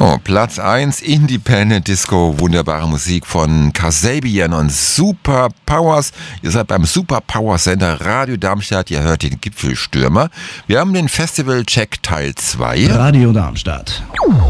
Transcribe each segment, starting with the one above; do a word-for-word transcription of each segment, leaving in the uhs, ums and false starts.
So, Platz eins, Independent Disco, wunderbare Musik von Kasabian und Super Powers. Ihr seid beim Super Powers Sender Radio Darmstadt, ihr hört den Gipfelstürmer. Wir haben den Festival-Check Teil zwei. Radio Darmstadt.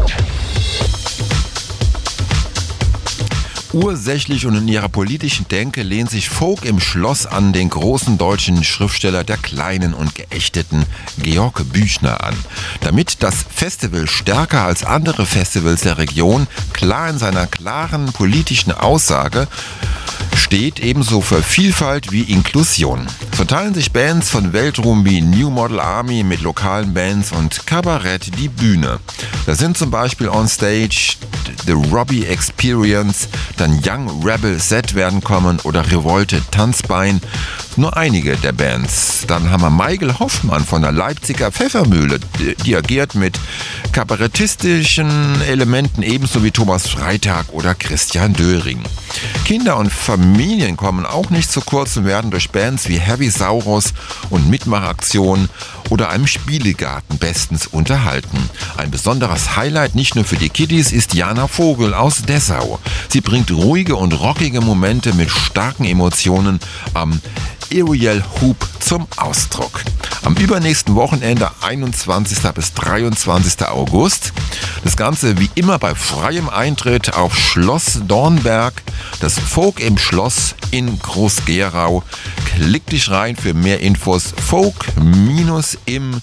Ursächlich und in ihrer politischen Denke lehnt sich Folk im Schloss an den großen deutschen Schriftsteller der kleinen und geächteten Georg Büchner an. Damit das Festival stärker als andere Festivals der Region klar in seiner klaren politischen Aussage steht, ebenso für Vielfalt wie Inklusion. So teilen sich Bands von Weltruhm wie New Model Army mit lokalen Bands und Kabarett die Bühne. Da sind zum Beispiel on stage The Robbie Experience, dann Young Rebel Set werden kommen oder Revolte Tanzbein. Nur einige der Bands. Dann haben wir Michael Hoffmann von der Leipziger Pfeffermühle, dirigiert mit kabarettistischen Elementen, ebenso wie Thomas Freitag oder Christian Döring. Kinder und Familien kommen auch nicht zu kurz und werden durch Bands wie Heavy Saurus und Mitmachaktionen oder einem Spielegarten bestens unterhalten. Ein besonderes Highlight nicht nur für die Kiddies ist Jana Vogel aus Dessau. Sie bringt ruhige und rockige Momente mit starken Emotionen am Aerial Hoop zum Ausdruck. Am übernächsten Wochenende, einundzwanzigsten bis dreiundzwanzigsten August. Das Ganze wie immer bei freiem Eintritt auf Schloss Dornberg, das Folk im Schloss in Groß-Gerau. Klick dich rein für mehr Infos. folk im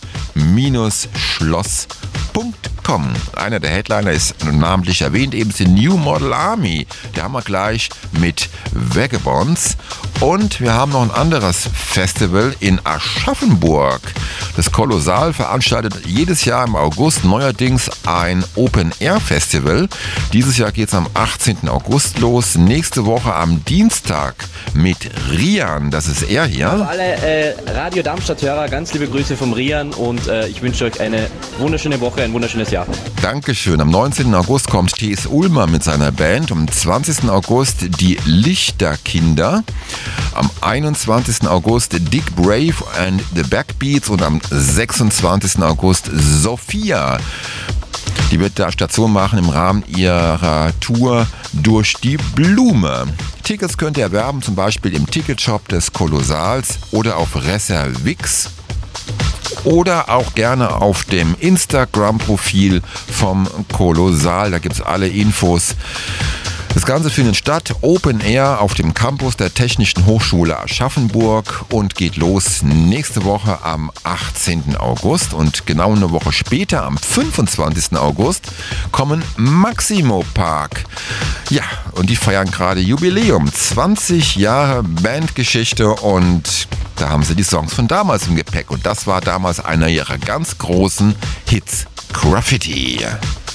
Schloss punkt com. Einer der Headliner ist namentlich erwähnt, eben die New Model Army. Der haben wir gleich mit Vagabonds. Und wir haben noch ein anderes Festival in Aschaffenburg. Das Kolossal veranstaltet jedes Jahr im August neuerdings ein Open-Air-Festival. Dieses Jahr geht es am achtzehnten August los. Nächste Woche am Dienstag mit Rian. Das ist er hier. Also alle äh, Radio Darmstadt-Hörer, ganz liebe Grüße vom Rian und äh, ich wünsche euch eine wunderschöne Woche, ein wunderschönes Jahr. Dankeschön. Am neunzehnten August kommt T S. Ulmer mit seiner Band. Am zwanzigsten August die Lichterkinder. Am einundzwanzigsten August Dick Brave and the Backbeats und am sechsundzwanzigsten August Sophia. Die wird da Station machen im Rahmen ihrer Tour Durch die Blume. Tickets könnt ihr erwerben, zum Beispiel im Ticketshop des Kolossals oder auf Reservix. Oder auch gerne auf dem Instagram-Profil vom Kolossal. Da gibt es alle Infos. Das Ganze findet statt, Open Air auf dem Campus der Technischen Hochschule Aschaffenburg und geht los nächste Woche am achtzehnten August. Und genau eine Woche später, am fünfundzwanzigsten August, kommen Maximo Park. Ja, und die feiern gerade Jubiläum, zwanzig Jahre Bandgeschichte und da haben sie die Songs von damals im Gepäck. Und das war damals einer ihrer ganz großen Hits, Graffiti.